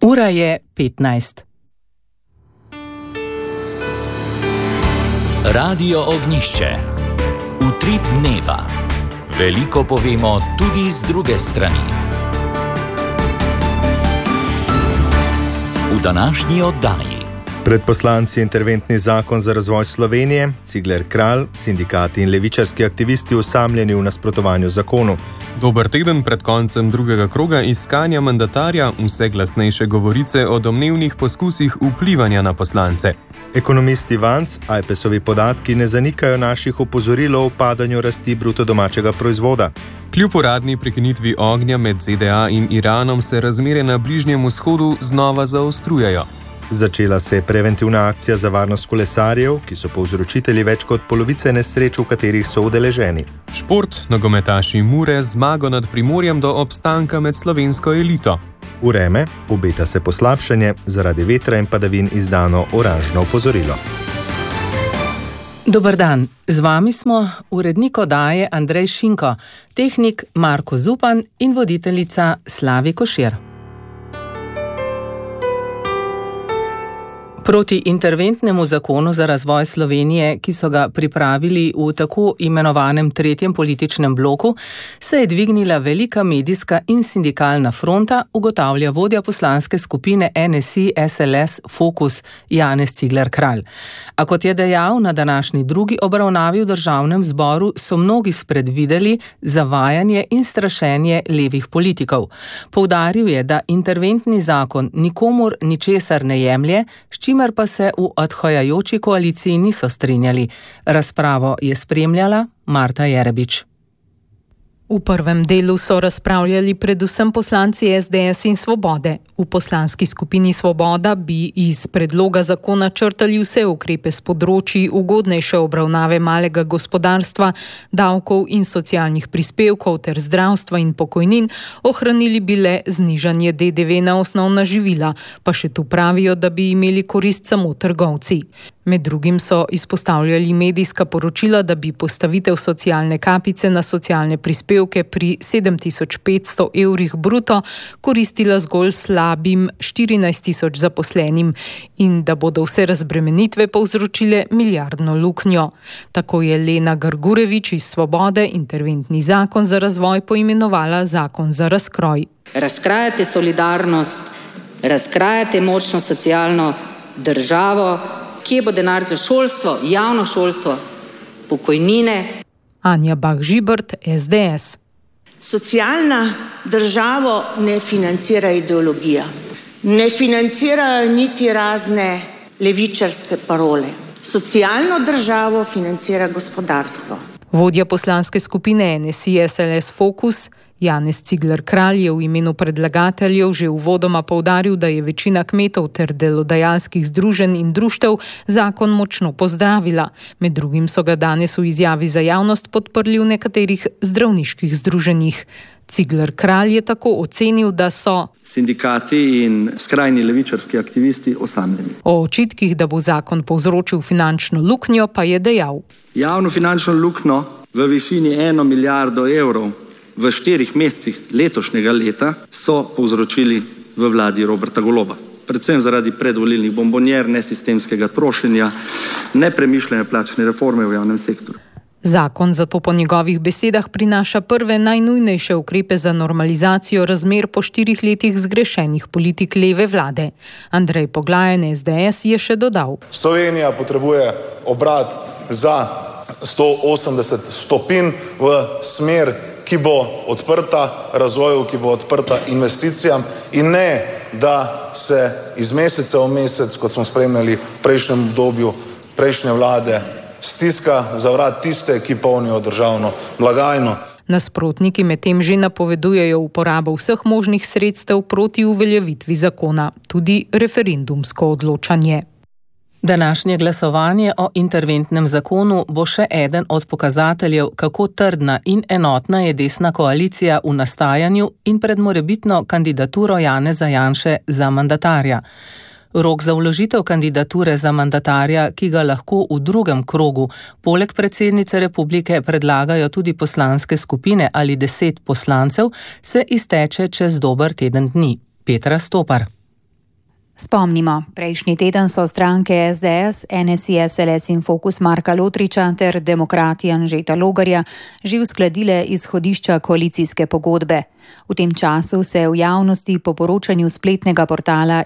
Ura je 15. Radio Ognjišče. Utrip dneva. Veliko povemo tudi z druge strani. V današnji oddaji. Pred poslanci interventni zakon za razvoj Slovenije, Cigler Kralj, sindikati in levičarski aktivisti osamljeni v nasprotovanju zakonu. Dober teden pred koncem drugega kroga iskanja mandatarja, vse glasnejše govorice o domnevnih poskusih vplivanja na poslance. Ekonomisti Vanc, Ajpesovi podatki ne zanikajo naših opozoril o upadanju rasti bruto domačega proizvoda. Kljub uradni prekinitvi ognja med ZDA in Iranom se razmere na Bližnjem vzhodu znova zaostrujejo. Začela se je preventivna akcija za varnost kolesarjev, ki so povzročitelji več kot polovice nesreč, v katerih so udeleženi. Šport, nogometaši Mure zmago nad Primorjem do obstanka med slovensko elito. Vreme, obeta se poslabšanje, zaradi vetra in padavin izdano oranžno opozorilo. Dober dan, z vami smo urednik oddaje Andrej Šinko, tehnik Marko Zupan in voditeljica Slavi Košir. Proti interventnemu zakonu za razvoj Slovenije, ki so ga pripravili v tako imenovanem tretjem političnem bloku, se je dvignila velika medijska in sindikalna fronta, ugotavlja vodja poslanske skupine NSI SLS Fokus Janez Cigler Kralj. A kot je dejal na današnji drugi obravnavi v državnem zboru, so mnogi spredvideli zavajanje in strašenje levih politikov. Poudaril je, da interventni zakon nikomur ničesar ne jemlje, s čimer pa se v odhajajoči koaliciji niso strinjali. Razpravo je spremljala Marta Jerebič. V prvem delu so razpravljali predvsem poslanci SDS in Svobode. V poslanski skupini Svoboda bi iz predloga zakona črtali vse ukrepe s področji ugodnejše obravnave malega gospodarstva, davkov in socialnih prispevkov ter zdravstva in pokojnin, ohranili bi le znižanje DDV na osnovna živila, pa še tu pravijo, da bi imeli korist samo trgovci. Med drugim so izpostavljali medijska poročila, da bi postavitev socialne kapice na socialne prispevke pri 7500 evrih bruto koristila zgolj slabim 14 000 zaposlenim in da bodo vse razbremenitve povzročile milijardno luknjo. Tako je Lena Grgurevič iz Svobode interventni zakon za razvoj poimenovala zakon za razkroj. Razkrajate solidarnost, razkrajate močno socialno državo. Kje bo denar za šolstvo, javno šolstvo, pokojnine? Anja Bah Žibert, SDS. Socialna državo ne financira ideologija. Ne financirajo niti razne levičarske parole. Socialno državo financira gospodarstvo. Vodja poslanske skupine NSI SLS Fokus Janez Cigler Kralj je v imenu predlagateljev že uvodoma poudaril, da je večina kmetov ter delodajalskih združenj in društev zakon močno pozdravila. Med drugim so ga danes v izjavi za javnost podprli v nekaterih zdravniških združenjih. Cigler Kralj je tako ocenil, da so sindikati in skrajni levičarski aktivisti osamljeni. O očitkih, da bo zakon povzročil finančno luknjo, pa je dejal. Javno finančno luknjo v višini 1 milijardo evrov v 4 mesecih letošnjega leta so povzročili v vladi Roberta Goloba. Predvsem zaradi predvolilnih bombonjer, nesistemskega trošenja, nepremišljene plačne reforme v javnem sektorju. Zakon zato po njegovih besedah prinaša prve najnujnejše ukrepe za normalizacijo razmer po 4 letih zgrešenih politik leve vlade. Andrej Poglajen, SDS, je še dodal. Slovenija potrebuje obrat za 180 stopinj v smer, ki bo odprta razvoju, ki bo odprta investicijam in ne, da se iz meseca v mesec, kot smo spremljali v prejšnjem obdobju prejšnje vlade, stiska za vrat tiste, ki polnijo državno blagajno. Nasprotniki medtem že napovedujejo uporabo vseh možnih sredstev proti uveljavitvi zakona, tudi referendumsko odločanje. Današnje glasovanje o interventnem zakonu bo še eden od pokazateljev, kako trdna in enotna je desna koalicija v nastajanju in pred morebitno kandidaturo Janeza Janše za mandatarja. Rok za vložitev kandidature za mandatarja, ki ga lahko v drugem krogu poleg predsednice republike predlagajo tudi poslanske skupine ali 10 poslancev, se izteče čez dober teden dni. Petra Stopar. Spomnimo, prejšnji teden so stranke SDS, NSI, SLS in Fokus Marka Lotriča ter Demokrati Anžeta Logarja že uskladile izhodišča koalicijske pogodbe. V tem času se v javnosti po poročanju spletnega portala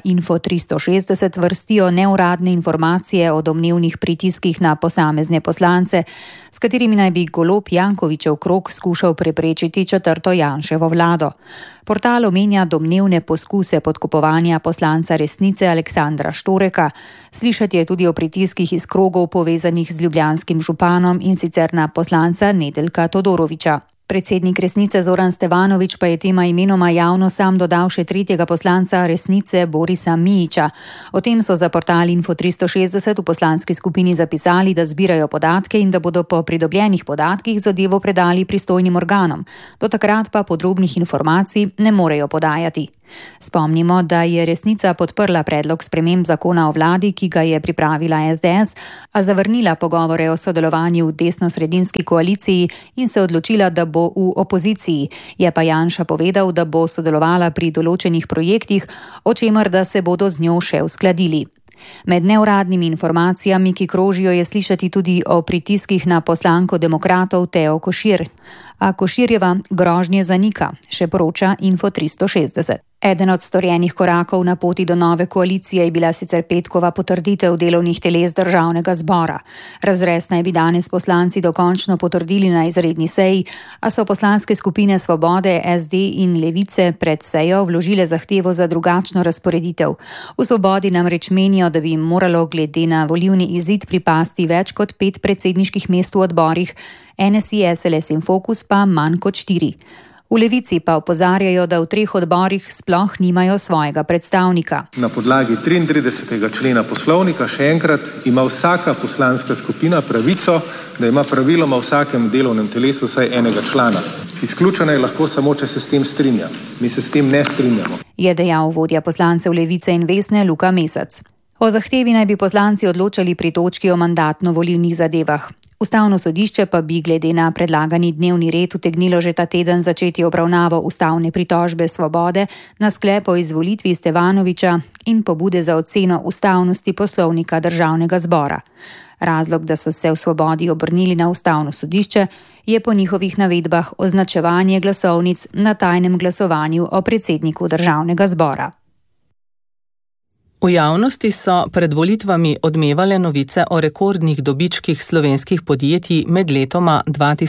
Info360 vrstijo neuradne informacije o domnevnih pritiskih na posamezne poslance, s katerimi naj bi Golob Jankovićev krog skušal preprečiti četrto Janševo vlado. Portal omenja domnevne poskuse podkupovanja poslanca Resnice Aleksandra Štoreka. Slišati je tudi o pritiskih iz krogov povezanih z ljubljanskim županom in sicer na poslanca Nedeljka Todorovića. Predsednik Resnice Zoran Stevanović pa je tema imenoma javno sam dodal še tretjega poslanca Resnice Borisa Mijića. O tem so za portal Info360 v poslanski skupini zapisali, da zbirajo podatke in da bodo po pridobljenih podatkih zadevo predali pristojnim organom. Do takrat pa podrobnih informacij ne morejo podajati. Spomnimo, da je Resnica podprla predlog sprememb zakona o vladi, ki ga je pripravila SDS, a zavrnila pogovore o sodelovanju v desno-sredinski koaliciji in se odločila, da bo v opoziciji. Je pa Janša povedal, da bo sodelovala pri določenih projektih, o čemer da se bodo z njo še uskladili. Med neuradnimi informacijami, ki krožijo, je slišati tudi o pritiskih na poslanko demokratov Teo Košir. A Koširjeva grožnje zanika, še poroča Info360. Eden od storjenih korakov na poti do nove koalicije je bila sicer petkova potrditev delovnih teles državnega zbora. Razrez naj bi danes poslanci dokončno potrdili na izredni seji, a so poslanske skupine Svobode, SD in Levice pred sejo vložile zahtevo za drugačno razporeditev. V Svobodi namreč menijo, da bi jim moralo glede na volilni izid pripasti več kot 5 predsedniških mest v odborih, NSI, SLS in Fokus pa manj kot 4. V Levici pa opozarjajo, da v 3 odborih sploh nimajo svojega predstavnika. Na podlagi 33. člena poslovnika, še enkrat, ima vsaka poslanska skupina pravico, da ima praviloma v vsakem delovnem telesu vsaj enega člana. Izključena je lahko samo, če se s tem strinja. Mi se s tem ne strinjamo. Je dejal vodja poslancev Levice in Vesne Luka Mesec. O zahtevi naj bi poslanci odločali pri točki o mandatno-volilnih zadevah. Ustavno sodišče pa bi glede na predlagani dnevni red utegnilo že ta teden začeti obravnavo ustavne pritožbe Svobode na sklep o izvolitvi Stevanovića in pobude za oceno ustavnosti poslovnika državnega zbora. Razlog, da so se v Svobodi obrnili na ustavno sodišče, je po njihovih navedbah označevanje glasovnic na tajnem glasovanju o predsedniku državnega zbora. V javnosti so pred volitvami odmevale novice o rekordnih dobičkih slovenskih podjetij med letoma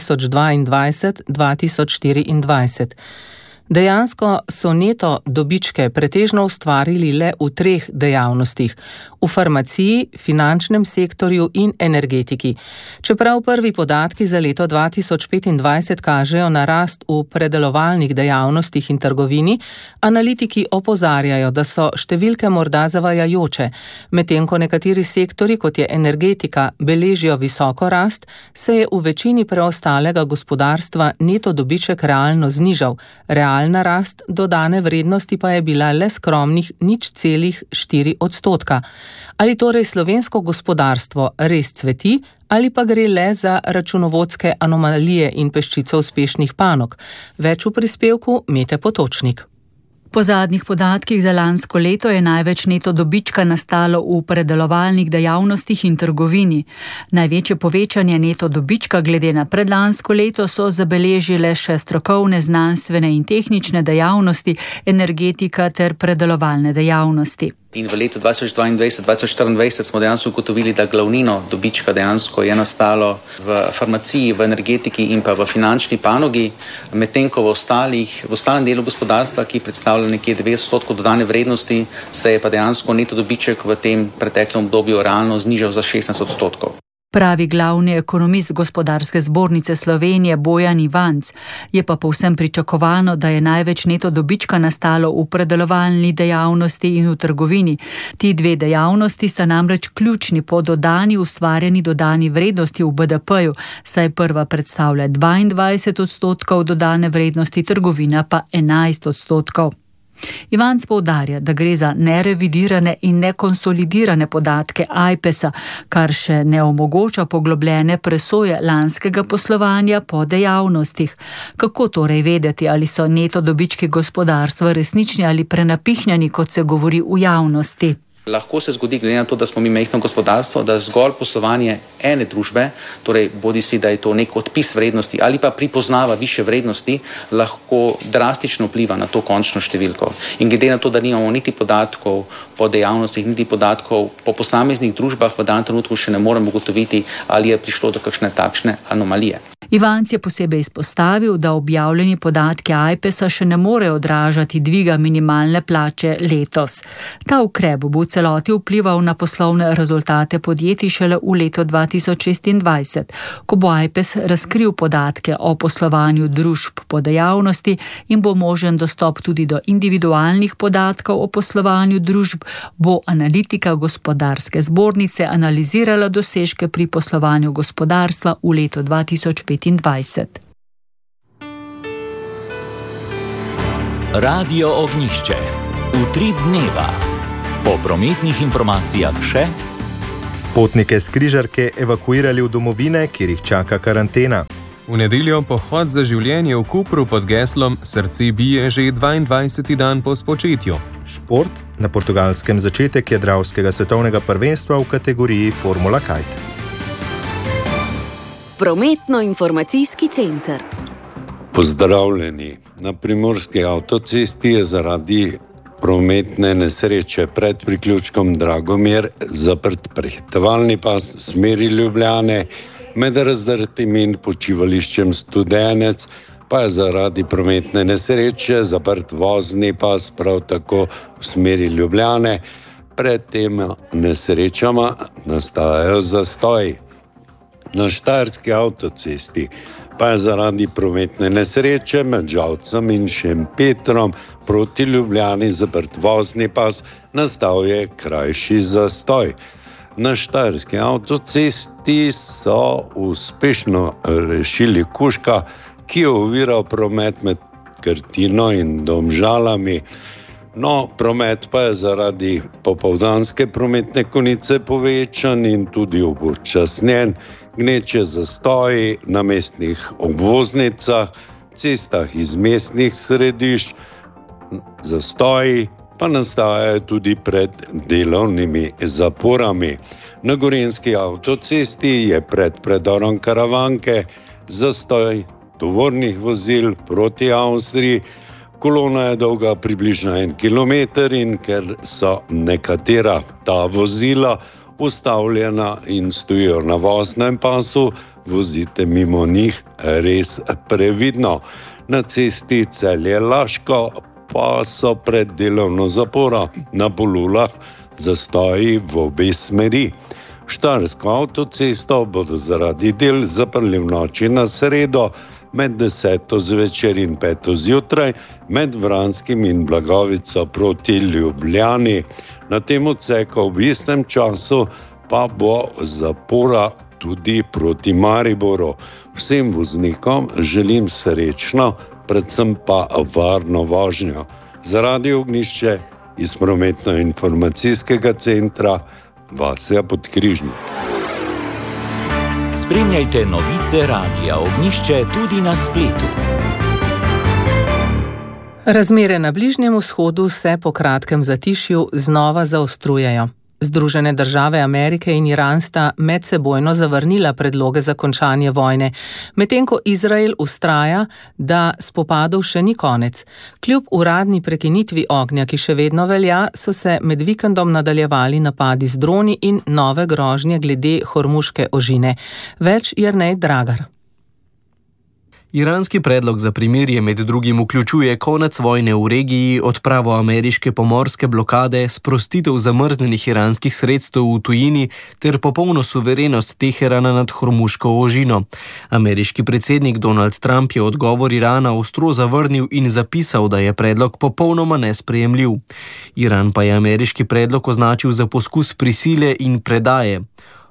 2022-2024. Dejansko so neto dobičke pretežno ustvarili le v 3 dejavnostih: v farmaciji, finančnem sektorju in energetiki. Čeprav prvi podatki za leto 2025 kažejo na rast v predelovalnih dejavnostih in trgovini, analitiki opozarjajo, da so številke morda zavajajoče. Medtem ko nekateri sektori, kot je energetika, beležijo visoko rast, se je v večini preostalega gospodarstva neto dobiček realno znižal. Realna rast dodane vrednosti pa je bila le skromnih 0,4%. Ali torej slovensko gospodarstvo res cveti, ali pa gre le za računovodske anomalije in peščico uspešnih panog? Več v prispevku Mete Potočnik. Po zadnjih podatkih za lansko leto je največ neto dobička nastalo v predelovalnih dejavnostih in trgovini. Največje povečanje neto dobička glede na predlansko leto so zabeležile še strokovne, znanstvene in tehnične dejavnosti, energetika ter predelovalne dejavnosti. In v letu 2022-2024 smo dejansko ugotovili, da glavnino dobička dejansko je nastalo v farmaciji, v energetiki in pa v finančni panogi, medtem ko v ostalem delu gospodarstva, ki predstavlja nekje 90% dodane vrednosti, se je pa dejansko neto dobiček v tem preteklem obdobju realno znižal za 16%. Pravi glavni ekonomist Gospodarske zbornice Slovenije Bojan Ivanc. Je pa povsem pričakovano, da je največ neto dobička nastalo v predelovalni dejavnosti in v trgovini. Ti 2 dejavnosti sta namreč ključni po ustvarjeni dodani vrednosti v BDP-ju, saj prva predstavlja 22% dodane vrednosti, trgovina pa 11%. Ivanc poudarja, da gre za nerevidirane in nekonsolidirane podatke AIPES-a, kar še ne omogoča poglobljene presoje lanskega poslovanja po dejavnostih. Kako torej vedeti, ali so neto dobički gospodarstva resnični ali prenapihnjeni, kot se govori v javnosti? Lahko se zgodi, glede na to, da smo mi majhno gospodarstvo, da zgolj poslovanje ene družbe, torej bodi si, da je to nek odpis vrednosti ali pa pripoznava više vrednosti, lahko drastično vpliva na to končno številko. In glede na to, da nimamo niti podatkov po dejavnostih, niti podatkov po posameznih družbah, v danem trenutku še ne moremo ugotoviti, ali je prišlo do kakšne takšne anomalije. Ivanc je posebej izpostavil, da objavljeni podatki AIPES-a še ne morejo odražati dviga minimalne plače letos. Ta ukrep bo v celoti vplival na poslovne rezultate podjetij šele v letu 2026, ko bo AIPES razkril podatke o poslovanju družb po dejavnosti in bo možen dostop tudi do individualnih podatkov o poslovanju družb, bo analitika gospodarske zbornice analizirala dosežke pri poslovanju gospodarstva v letu 2025. Radio Ognjišče. Utrip dneva. Po prometnih informacijah še: potnike s križarke evakuirali v domovine, kjer jih čaka karantena. V nedeljo pohod za življenje v Kopru pod geslom Srce bije že 22. dan po spočetju. Šport, na Portugalskem začetek jadralskega svetovnega prvenstva v kategoriji Formula Kite. Prometno-informacijski center. Pozdravljeni. Na primorski avtocesti je zaradi prometne nesreče pred priključkom Dragomir zaprt prehitevalni pas v smeri Ljubljane, med razdrtim in počivališčem Studenec pa je zaradi prometne nesreče zaprt vozni pas prav tako v smeri Ljubljane. Pred tema nesrečama nastajajo zastoji. Na štajerski avtocesti pa je zaradi prometne nesreče med Žalcem in Šempetrom proti Ljubljani zaprt vozni pas, nastal je krajši zastoj. Na štajerski avtocesti so uspešno rešili kužka, ki je oviral promet med Krtino in Domžalami. No, promet pa je zaradi popoldanske prometne konice povečan in tudi upočasnjen. Gneče zastoji na mestnih obvoznicah, cestah iz mestnih središč, zastoji pa nastajajo tudi pred delovnimi zaporami. Na gorenjski avtocesti je pred predorom Karavanke zastoj tovornih vozil proti Avstriji. Kolona je dolga približno 1 kilometer in ker so nekatera ta vozila ustavljena in stojijo na voznem pasu, vozite mimo njih res previdno. Na cesti Celje-Laško pa so pred delovno zaporo na Polulah zastoji v obe smeri. Štajersko avtocesto bodo zaradi del zaprli v noči na sredo med 10. zvečer in 5. zjutraj med Vranskim in Blagovico proti Ljubljani. Na tem odseku ob istem času pa bo zapora tudi proti Mariboru. Vsem voznikom želim srečno, predvsem pa varno vožnjo. Za Radio Ognjišče iz prometno-informacijskega centra Vasja Podkrižnik. Spremljajte novice Radia Ognjišče tudi na spletu. Razmere na Bližnjem vzhodu se po kratkem zatišju znova zaostrujejo. Združene države Amerike in Iran sta medsebojno zavrnila predloge za končanje vojne, medtem ko Izrael vztraja, da spopadov še ni konec. Kljub uradni prekinitvi ognja, ki še vedno velja, so se med vikendom nadaljevali napadi z droni in nove grožnje glede Hormuške ožine. Več Jernej Dragar. Iranski predlog za primirje med drugim vključuje konec vojne v regiji, odpravo ameriške pomorske blokade, sprostitev zamrznenih iranskih sredstev v tujini ter popolno suverenost Teherana nad Hormuško ožino. Ameriški predsednik Donald Trump je odgovor Irana ostro zavrnil in zapisal, da je predlog popolnoma nesprejemljiv. Iran pa je ameriški predlog označil za poskus prisile in predaje.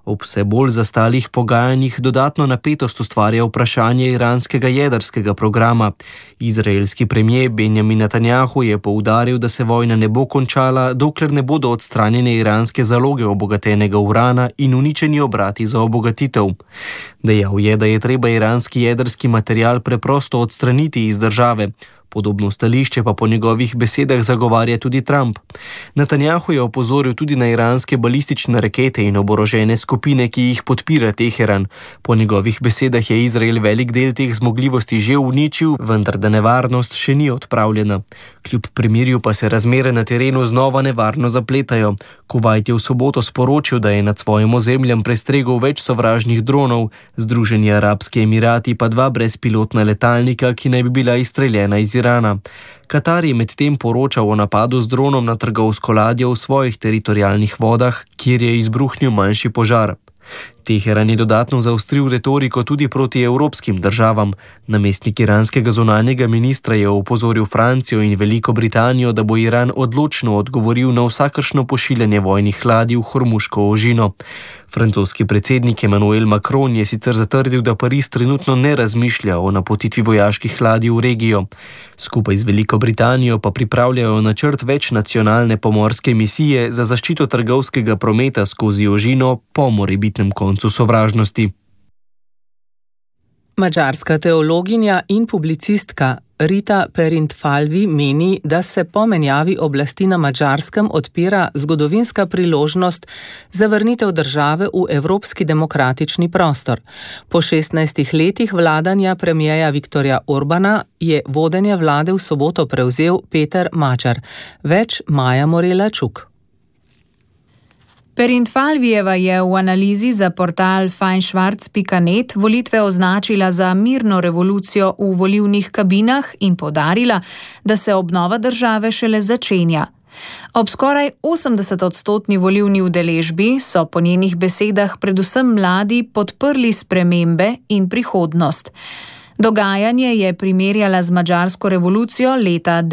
Ob vse bolj zastalih pogajanjih dodatno napetost ustvarja vprašanje iranskega jedrskega programa. Izraelski premier Benjamin Netanjahu je poudaril, da se vojna ne bo končala, dokler ne bodo odstranjene iranske zaloge obogatenega urana in uničeni obrati za obogatitev. Dejal je, da je treba iranski jedrski material preprosto odstraniti iz države. Podobno stališče pa po njegovih besedah zagovarja tudi Trump. Netanjahu je opozoril tudi na iranske balistične rakete in oborožene skupine, ki jih podpira Teheran. Po njegovih besedah je Izrael velik del teh zmogljivosti že uničil, vendar da nevarnost še ni odpravljena. Kljub premirju pa se razmere na terenu znova nevarno zapletajo. Kuvajt je v soboto sporočil, da je nad svojim ozemljem prestregel več sovražnih dronov, Združeni arabski emirati pa 2 brezpilotna letalnika, ki naj bi bila izstreljena iz Irana. Katar je medtem poročal o napadu z dronom na trgovsko ladjo v svojih teritorialnih vodah, kjer je izbruhnil manjši požar. Teheran je dodatno zaostril retoriko tudi proti evropskim državam. Namestnik iranskega zunanjega ministra je opozoril Francijo in Veliko Britanijo, da bo Iran odločno odgovoril na vsakršno pošiljanje vojnih ladij v Hormuško ožino. Francoski predsednik Emmanuel Macron je sicer zatrdil, da Pariz trenutno ne razmišlja o napotitvi vojaških ladij v regijo. Skupaj z Veliko Britanijo pa pripravljajo načrt večnacionalne pomorske misije za zaščito trgovskega prometa skozi ožino po morebitnem koncu sovražnosti. Madžarska teologinja in publicistka Rita Perint-Falvi meni, da se po menjavi oblasti na Madžarskem odpira zgodovinska priložnost za vrnitev države v evropski demokratični prostor. Po 16 letih vladanja premierja Viktorja Orbana je vodenje vlade v soboto prevzel Peter Magyar. Več Maja Morela Čuk. Perint-Falvijeva je v analizi za portal feinschwarz.net volitve označila za mirno revolucijo v volilnih kabinah in poudarila, da se obnova države šele začenja. Ob skoraj 80% volilni udeležbi so po njenih besedah predvsem mladi podprli spremembe in prihodnost. Dogajanje je primerjala z madžarsko revolucijo leta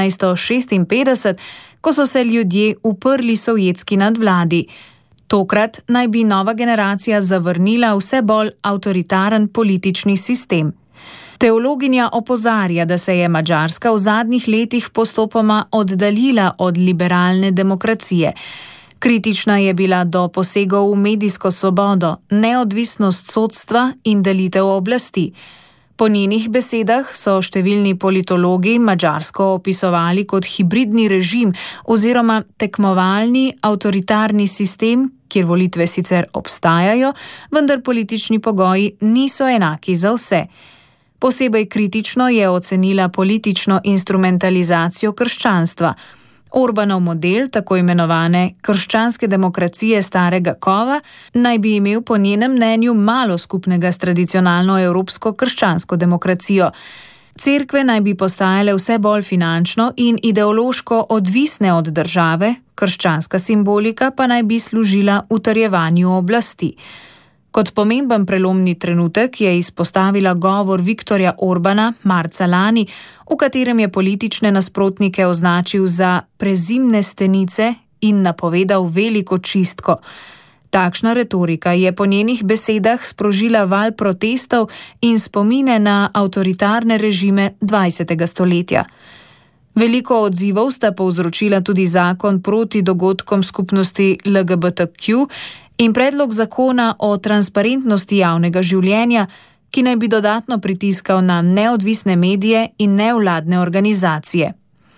1956, ko so se ljudje uprli sovjetski nadvladi. Tokrat naj bi nova generacija zavrnila vse bolj avtoritaren politični sistem. Teologinja opozarja, da se je Madžarska v zadnjih letih postopoma oddaljila od liberalne demokracije. Kritična je bila do posegov v medijsko svobodo, neodvisnost sodstva in delitev oblasti. Po njenih besedah so številni politologi Madžarsko opisovali kot hibridni režim oziroma tekmovalni avtoritarni sistem, kjer volitve sicer obstajajo, vendar politični pogoji niso enaki za vse. Posebej kritično je ocenila politično instrumentalizacijo krščanstva. Orbanov model, tako imenovane krščanske demokracije starega kova, naj bi imel po njenem mnenju malo skupnega s tradicionalno evropsko krščansko demokracijo. Cerkve naj bi postajale vse bolj finančno in ideološko odvisne od države, krščanska simbolika pa naj bi služila utrjevanju oblasti. Kot pomemben prelomni trenutek je izpostavila govor Viktorja Orbana marca lani, v katerem je politične nasprotnike označil za prezimne stenice in napovedal veliko čistko. Takšna retorika je po njenih besedah sprožila val protestov in spomine na avtoritarne režime 20. stoletja. Veliko odzivov sta povzročila tudi zakon proti dogodkom skupnosti LGBTQ in predlog zakona o transparentnosti javnega življenja, ki naj bi dodatno pritiskal na neodvisne medije in nevladne organizacije.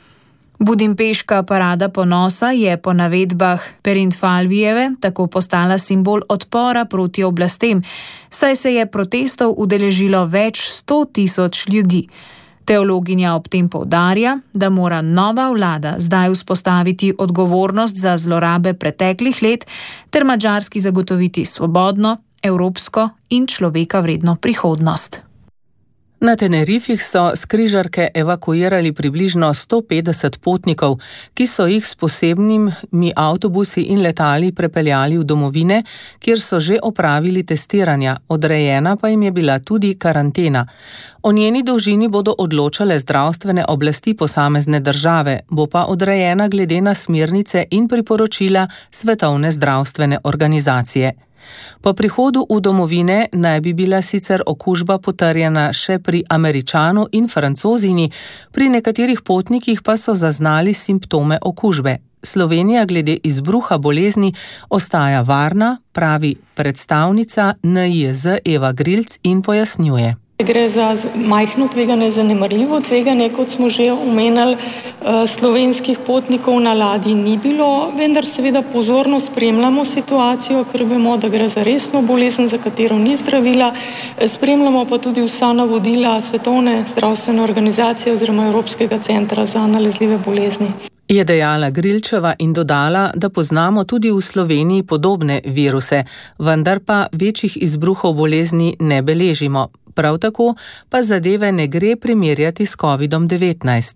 Budimpeška parada ponosa je po navedbah Perint-Falvijeve tako postala simbol odpora proti oblastem, saj se je protestov udeležilo več 100.000 ljudi. Teologinja ob tem poudarja, da mora nova vlada zdaj vzpostaviti odgovornost za zlorabe preteklih let ter Madžarski zagotoviti svobodno, evropsko in človeka vredno prihodnost. Na Tenerifih so s križarke evakuirali približno 150 potnikov, ki so jih s posebnimi avtobusi in letali prepeljali v domovine, kjer so že opravili testiranja, odrejena pa jim je bila tudi karantena. O njeni dolžini bodo odločale zdravstvene oblasti posamezne države, bo pa odrejena glede na smernice in priporočila Svetovne zdravstvene organizacije. Po prihodu v domovine naj bi bila sicer okužba potrjena še pri Američanu in Francozini, pri nekaterih potnikih pa so zaznali simptome okužbe. Slovenija glede izbruha bolezni ostaja varna, pravi predstavnica NIJZ Eva Grilc in pojasnjuje. Gre za majhno tveganje, zanemarljivo tveganje, kot smo že omenili, slovenskih potnikov na ladji ni bilo, vendar seveda pozorno spremljamo situacijo, ker vemo, da gre za resno bolezen, za katero ni zdravila. Spremljamo pa tudi vsa navodila Svetovne zdravstvene organizacije oziroma Evropskega centra za nalezljive bolezni. Je dejala Grilčeva in dodala, da poznamo tudi v Sloveniji podobne viruse, vendar pa večjih izbruhov bolezni ne beležimo. Prav tako pa zadeve ne gre primerjati s COVID-19.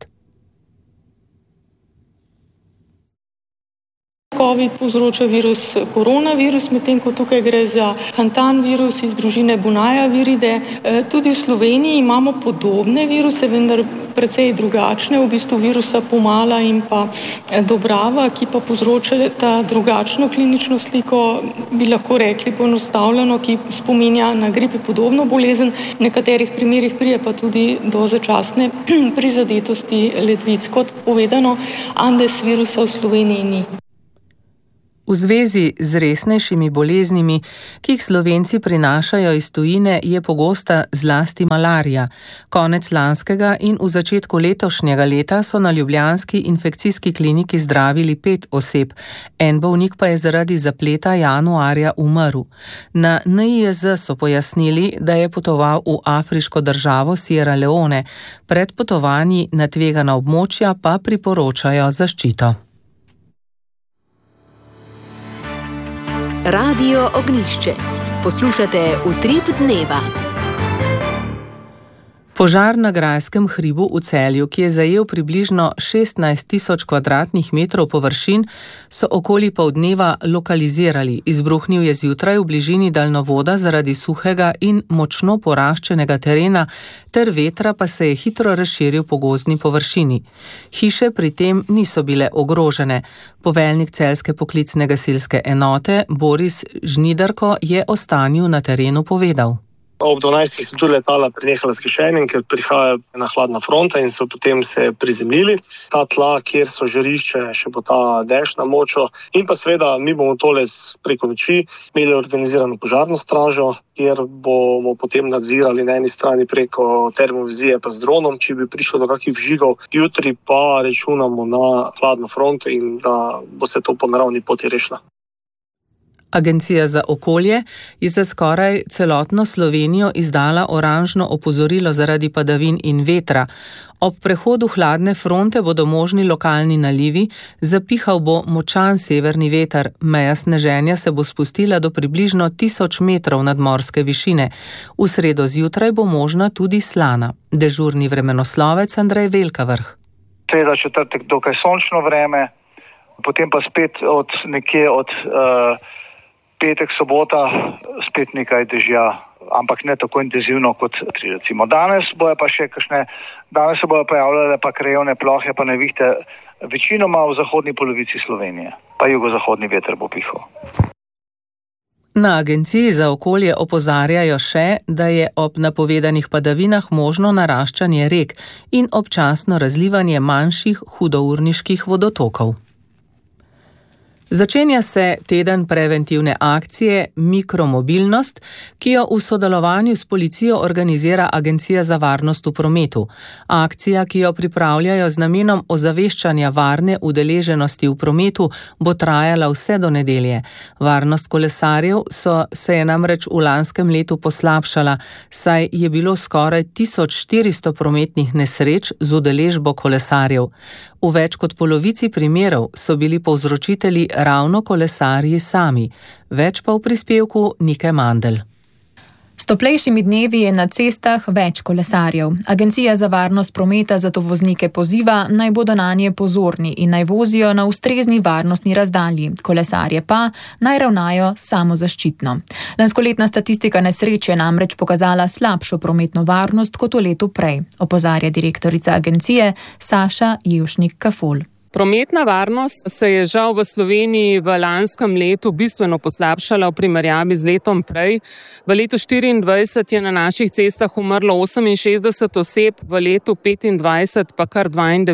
COVID povzroča virus koronavirus, medtem ko tukaj gre za Hantan virus iz družine Bunaja-Viride. Tudi v Sloveniji imamo podobne viruse, vendar precej drugačne, v bistvu virusa Pomala in pa Dobrava, ki pa povzročata drugačno klinično sliko, bi lahko rekli poenostavljeno, ki spominja na gripi podobno bolezen. V nekaterih primerih pride pa tudi do začasne prizadetosti ledvic. Kot povedano, Andes virusa v Sloveniji ni. V zvezi z resnejšimi boleznimi, ki jih Slovenci prinašajo iz tujine, je pogosta zlasti malarija. Konec lanskega in v začetku letošnjega leta so na ljubljanski infekcijski kliniki zdravili 5 oseb. En bolnik pa je zaradi zapleta januarja umrl. Na NIJZ so pojasnili, da je potoval v afriško državo Sierra Leone. Pred potovanji na tvegana območja pa priporočajo zaščito. Radio Ognjišče. Poslušate Utrip dneva. Požar na Grajskem hribu v Celju, ki je zajel približno 16.000 kvadratnih metrov površin, so okoli poldneva lokalizirali. Izbruhnil je zjutraj v bližini daljnovoda zaradi suhega in močno poraščenega terena, ter vetra pa se je hitro razširil po gozdni površini. Hiše pri tem niso bile ogrožene. Poveljnik celjske poklicne gasilske enote Boris Žnidarko je o stanju na terenu povedal. Ob 12. so tudi letala prenehala s kišenjem, ker prihaja ena hladna fronta in so potem se prizemljili. Ta tla, kjer so žarišče, še bo ta dež namočil. In pa seveda mi bomo tole preko noči imeli organizirano požarno stražo, kjer bomo potem nadzirali na eni strani preko termovizije pa z dronom, če bi prišlo do kakih vžigov. Jutri pa računamo na hladno fronto in da bo se to po naravni poti rešilo. Agencija za okolje je za skoraj celotno Slovenijo izdala oranžno opozorilo zaradi padavin in vetra. Ob prehodu hladne fronte bodo možni lokalni nalivi, zapihal bo močan severni veter, meja sneženja se bo spustila do približno 1000 metrov nadmorske višine. V sredo zjutraj bo možna tudi slana. Dežurni vremenoslovec Andrej Velkavrh. Sreda, četrtek dokaj sončno vreme, potem pa spet od petek, sobota, spet nekaj dežja, ampak ne tako intenzivno kot recimo danes. Danes se bojo pojavljale pa krajevne plohe, pa nevihte, večinoma v zahodni polovici Slovenije, pa jugozahodni veter bo pihal. Na agenciji za okolje opozarjajo še, da je ob napovedanih padavinah možno naraščanje rek in občasno razlivanje manjših hudourniških vodotokov. Začenja se teden preventivne akcije Mikromobilnost, ki jo v sodelovanju s policijo organizira Agencija za varnost v prometu. Akcija, ki jo pripravljajo z namenom ozaveščanja varne udeleženosti v prometu, bo trajala vse do nedelje. Varnost kolesarjev se je namreč v lanskem letu poslabšala, saj je bilo skoraj 1400 prometnih nesreč z udeležbo kolesarjev. V več kot polovici primerov so bili povzročitelji ravno kolesarji sami. Več pa v prispevku Nike Mandl. S toplejšimi dnevi je na cestah več kolesarjev. Agencija za varnost prometa zato voznike poziva, naj bodo nanje pozorni in naj vozijo na ustrezni varnostni razdalji. Kolesarje pa naj ravnajo samozaščitno. Lanskoletna statistika nesreč je namreč pokazala slabšo prometno varnost kot v letu prej, opozarja direktorica agencije Saša Jevšnik-Kafol. Prometna varnost se je žal v Sloveniji v lanskem letu bistveno poslabšala v primerjavi z letom prej. V letu 2024 je na naših cestah umrlo 68 oseb, v letu 2025 pa kar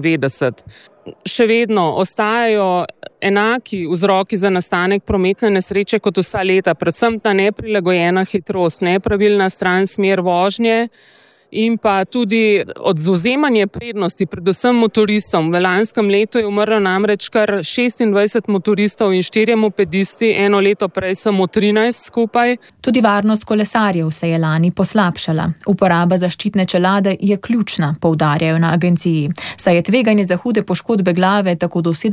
92. Še vedno ostajajo enaki vzroki za nastanek prometne nesreče kot vsa leta, predvsem ta neprilagojena hitrost, nepravilna smer vožnje in pa tudi odvzemanje prednosti, predvsem motoristom. V lanskem letu je umrlo namreč kar 26 motoristov in 4 mopedisti, eno leto prej samo 13 skupaj. Tudi varnost kolesarjev se je lani poslabšala. Uporaba zaščitne čelade je ključna, poudarjajo na agenciji, saj je tveganje za hude poškodbe glave tako do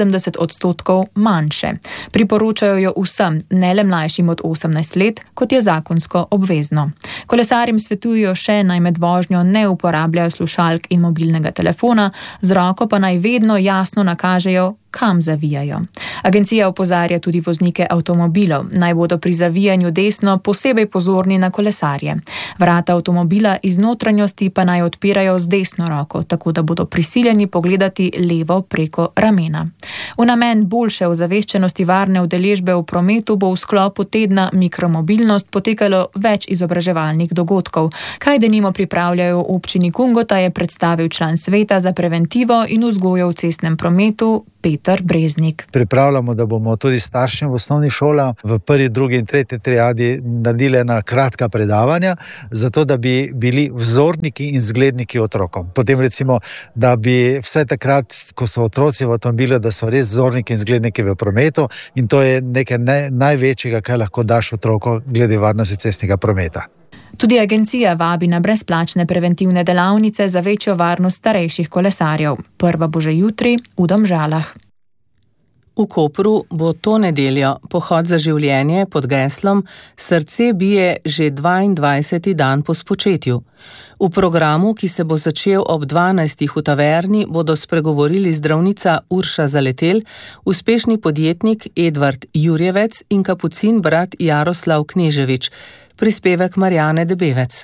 70% manjše. Priporočajo jo vsem, ne le mlajšim od 18 let, kot je zakonsko obvezno. Kolesarjem svetujejo še naj med vožnjo ne uporabljajo slušalk in mobilnega telefona, z roko pa naj vedno jasno nakažejo, kam zavijajo. Agencija opozarja tudi voznike avtomobilov, naj bodo pri zavijanju desno posebej pozorni na kolesarje. Vrata avtomobila iz notranjosti pa naj odpirajo z desno roko, tako da bodo prisiljeni pogledati levo preko ramena. V namen boljše ozaveščenosti varne udeležbe v prometu bo v sklopu tedna Mikromobilnost potekalo več izobraževalnih dogodkov. Kaj denimo pripravljajo v občini Kungota, je predstavil član sveta za preventivo in vzgojo v cestnem prometu Peter Breznik. Pripravljamo, da bomo tudi staršem v osnovnih šolah v 1., 2. in 3. triadi naredili ena kratka predavanja, zato da bi bili vzorniki in zgledniki otrokom. Potem recimo, da bi vse takrat, ko so otroci v avtomobilu, da so res vzorniki in zgledniki v prometu, in to je nekaj največjega, kar lahko daš otroku glede varnosti cestnega prometa. Tudi agencija vabi na brezplačne preventivne delavnice za večjo varnost starejših kolesarjev. Prva bo že jutri v Domžalah. V Kopru bo to nedeljo pohod za življenje pod geslom Srce bije že 22. dan po spočetju. V programu, ki se bo začel ob 12. v taverni, bodo spregovorili zdravnica Urša Zaletel, uspešni podjetnik Edvard Jurjevec in kapucin brat Jaroslav Kneževič. Prispevek Marjane Debevec.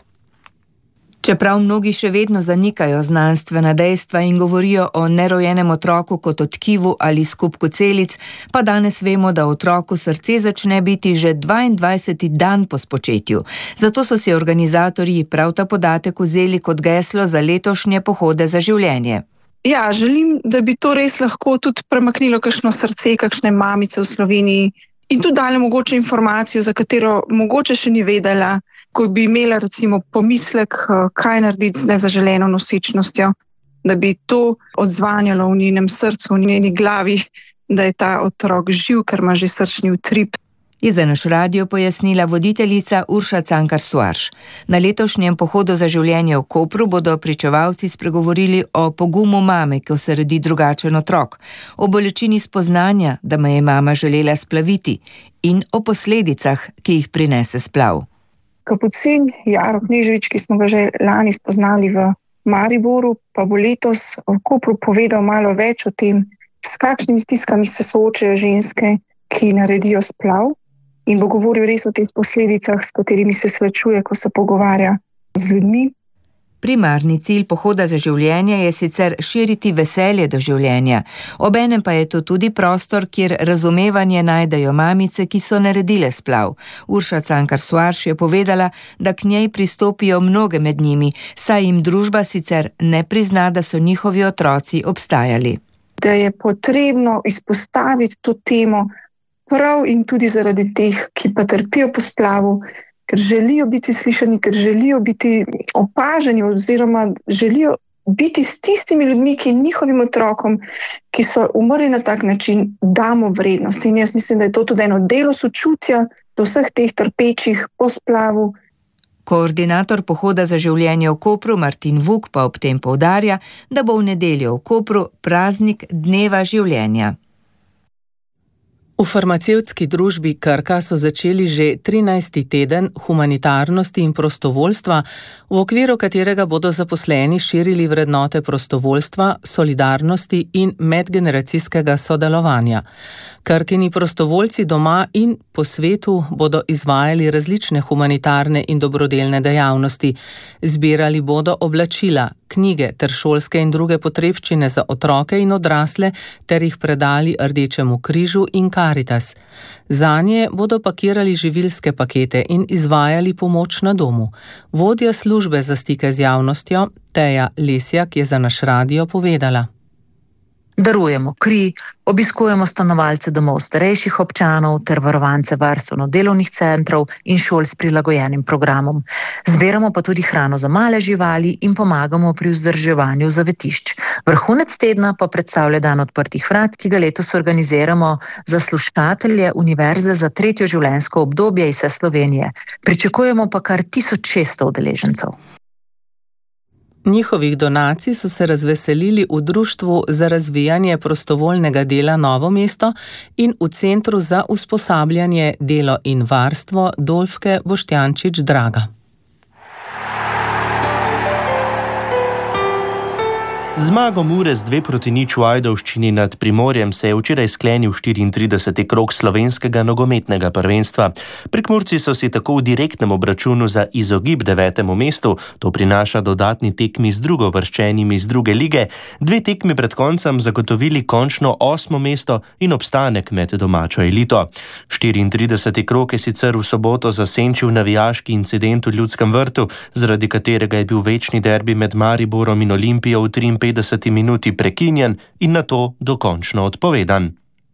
Čeprav mnogi še vedno zanikajo znanstvena dejstva in govorijo o nerojenem otroku kot o tkivu ali skupku celic, pa danes vemo, da otroku srce začne biti že 22. dan po spočetju. Zato so si organizatorji prav ta podatek vzeli kot geslo za letošnje pohode za življenje. Ja, želim, da bi to res lahko tudi premaknilo kakšno srce, kakšne mamice v Sloveniji in tudi dali mogoče informacijo, za katero mogoče še ni vedela, ko bi imela recimo pomislek, kaj narediti z nezaželeno nosečnostjo, da bi to odzvanjalo v njenem srcu, v njeni glavi, da je ta otrok živ, ker ima že srčni utrip. Je za naš radio pojasnila voditeljica Urša Cankar-Suarš. Na letošnjem pohodu za življenje v Kopru bodo pričevalci spregovorili o pogumu mame, ko se rodi drugačen otrok, o bolečini spoznanja, da me je mama želela splaviti, in o posledicah, ki jih prinese splav. Kapucin Jaro Kneževič, ki smo ga že lani spoznali v Mariboru, pa bo letos v Kopru povedal malo več o tem, s kakšnimi stiskami se soočajo ženske, ki naredijo splav, in bo govoril res o teh posledicah, s katerimi se srečuje, ko se pogovarja z ljudmi. Primarni cilj pohoda za življenje je sicer širiti veselje do življenja. Obenem pa je to tudi prostor, kjer razumevanje najdejo mamice, ki so naredile splav. Urša Cankar-Suarš je povedala, da k njej pristopijo mnoge med njimi, saj jim družba sicer ne prizna, da so njihovi otroci obstajali. Da je potrebno izpostaviti to temo prav in tudi zaradi teh, ki pa trpijo po splavu, ker želijo biti slišani, ker želijo biti opaženi oziroma želijo biti s tistimi ljudmi, ki njihovim otrokom, ki so umrli na tak način, damo vrednost. In jaz mislim, da je to tudi eno delo sočutja do vseh teh trpečih po splavu. Koordinator pohoda za življenje v Kopru Martin Vuk pa ob tem poudarja, da bo v nedeljo v Kopru praznik dneva življenja. V farmacevtski družbi Krka so začeli že 13. teden humanitarnosti in prostovoljstva, v okviru katerega bodo zaposleni širili vrednote prostovoljstva, solidarnosti in medgeneracijskega sodelovanja. Krkini prostovoljci doma in po svetu bodo izvajali različne humanitarne in dobrodelne dejavnosti. Zbirali bodo oblačila, knjige ter šolske in druge potrebščine za otroke in odrasle ter jih predali Rdečemu križu in Karitas. Zanje bodo pakirali živilske pakete in izvajali pomoč na domu. Vodja službe za stike z javnostjo, Teja Lesjak, je za naš radio povedala. Darujemo kri, obiskujemo stanovalce domov starejših občanov ter varovance varstveno-delovnih centrov in šol s prilagojenim programom. Zbiramo pa tudi hrano za male živali in pomagamo pri vzdrževanju zavetišč. Vrhunec tedna pa predstavlja dan odprtih vrat, ki ga letos organiziramo za slušatelje Univerze za 3. življenjsko obdobje iz vse Slovenije. Pričakujemo pa kar 1600 udeležencev. Njihovih donacij so se razveselili v Društvu za razvijanje prostovoljnega dela Novo mesto in v Centru za usposabljanje, delo in varstvo Dolfke Boštjančič Draga. Zmago Mure z 2-0 v Ajdovščini nad Primorjem se je včeraj sklenil 34. krog slovenskega nogometnega prvenstva. Prekmurci so si tako v direktnem obračunu za izogib 9. mestu, to prinaša dodatni tekmi z drugovrščenimi iz druge lige, 2 tekmi pred koncem zagotovili končno 8. mesto in obstanek med domačo elito. 34. krog je sicer v soboto zasenčil navijaški incident v Ljudskem vrtu, zaradi katerega je bil večni derbi med Mariborom in Olimpijo v 53 minuti prekinjen in nato dokončno odpovedan.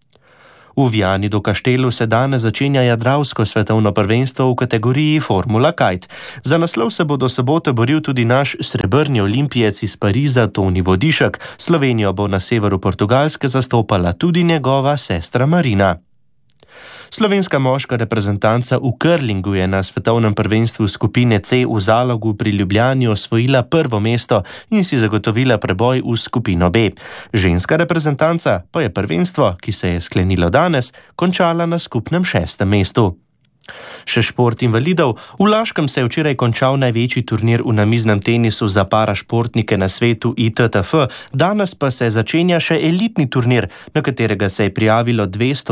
V Viani do Kaštelu se danes začenja jadravsko svetovno prvenstvo v kategoriji Formula Kite. Za naslov se bo do sobote boril tudi naš srebrni olimpijec iz Pariza Toni Vodišek. Slovenijo bo na severu Portugalske zastopala tudi njegova sestra Marina. Slovenska moška reprezentanca v curlingu je na svetovnem prvenstvu skupine C v Zalogu pri Ljubljani osvojila 1. mesto in si zagotovila preboj v skupino B. Ženska reprezentanca pa je prvenstvo, ki se je sklenilo danes, končala na skupnem 6. mestu. Še šport invalidov. V Laškem se je včeraj končal največji turnir v namiznem tenisu za parašportnike na svetu ITTF, danes pa se začenja še elitni turnir, na katerega se je prijavilo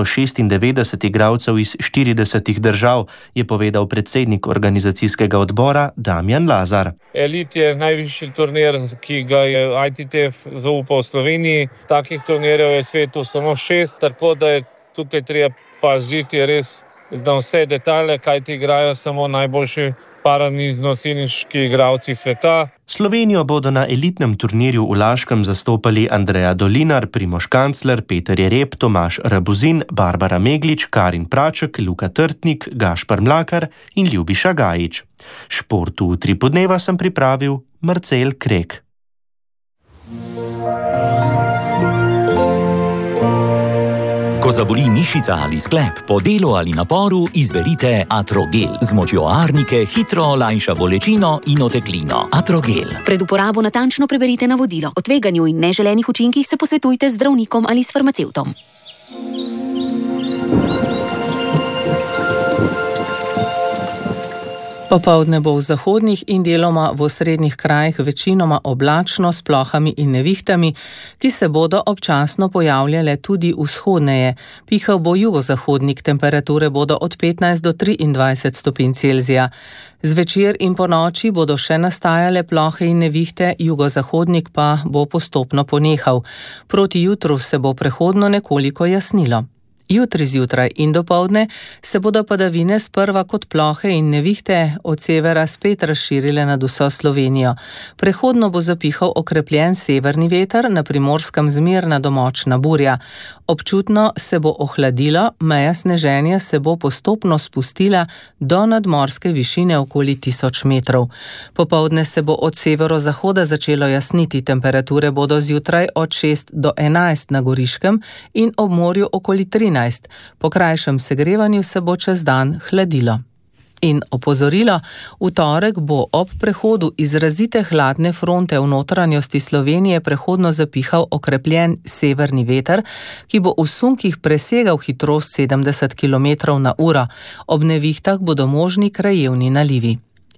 296 igralcev iz 40 držav, je povedal predsednik organizacijskega odbora Damjan Lazar. Elit je najvišji turnir, ki ga je ITTF zaupal Sloveniji. Takih turnirjev je v svetu samo 6, tako da je tukaj treba paziti res na vse detalje, kajti igrajo samo najboljši paranizno-teniški igralci sveta. Slovenijo bodo na elitnem turnirju v Laškem zastopali Andreja Dolinar, Primož Kancler, Peter Jereb, Tomaž Rabuzin, Barbara Meglič, Karin Praček, Luka Trtnik, Gašpar Mlakar in Ljubiša Gajič. Športu v 3 podneva sem pripravil Marcel Krek. Ko zaboli mišica ali sklep, po delu ali naporu, izberite Atrogel. Z močjo arnike hitro olajša bolečino in oteklino. Atrogel. Pred uporabo natančno preberite navodilo. O tveganju in neželenih učinkih se posvetujte z zdravnikom ali s farmacevtom. Popoldne bo v zahodnih in deloma v osrednjih krajih večinoma oblačno s plohami in nevihtami, ki se bodo občasno pojavljale tudi vzhodneje. Pihal bo jugozahodnik, temperature bodo od 15 do 23 stopinj Celzija. Zvečer in po noči bodo še nastajale plohe in nevihte, jugozahodnik pa bo postopno ponehal. Proti jutru se bo prehodno nekoliko jasnilo. Jutri zjutraj in dopoldne se bodo padavine sprva kot plohe in nevihte od severa spet razširile nad vso Slovenijo. Prehodno bo zapihal okrepljen severni veter, na Primorskem zmerna do močna burja. Občutno se bo ohladilo, meja sneženja se bo postopno spustila do nadmorske višine okoli 1000 metrov. Popoldne se bo od severozahoda začelo jasniti, temperature bodo zjutraj od 6 do 11 na Goriškem in ob morju okoli 13. Po krajšem segrevanju se bo čez dan hladilo. In opozorilo, v torek bo ob prehodu izrazite hladne fronte v notranjosti Slovenije prehodno zapihal okrepljen severni veter, ki bo v sunkih presegal hitrost 70 km/h. Ob nevihtah bodo možni krajevni nalivi.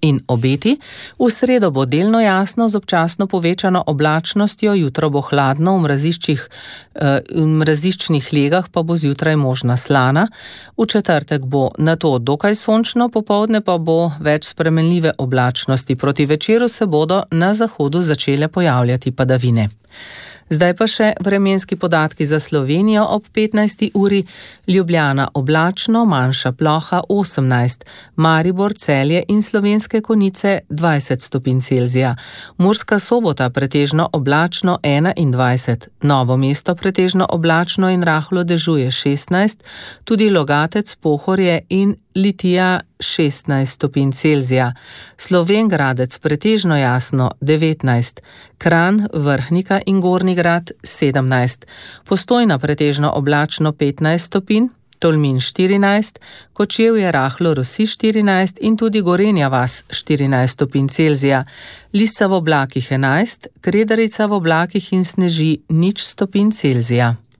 In obeti, v sredo bo delno jasno z občasno povečano oblačnostjo, jutro bo hladno, v mraziščnih legah pa bo zjutraj možna slana. V četrtek bo nato dokaj sončno, popoldne pa bo več spremenljive oblačnosti. Proti večeru se bodo na zahodu začele pojavljati padavine. Zdaj pa še vremenski podatki za Slovenijo ob 15. uri. Ljubljana oblačno, manjša ploha 18, Maribor, Celje in Slovenske Konjice 20 stopinj Celzija, Murska Sobota pretežno oblačno 21, Novo mesto pretežno oblačno in rahlo dežuje 16, tudi Logatec, Pohorje in Litija 16 stopinj Celzija, Slovenj Gradec pretežno jasno 19, Kranj, Vrhnika in Gornji Grad 17, Postojna pretežno oblačno 15 stopinj, Tolmin 14, Kočevje rahlo rosi 14 in tudi Gorenja vas 14 stopinj Celzija, Lisca v oblakih 11, Kredarica v oblakih in sneži 0 stopinj Celzija.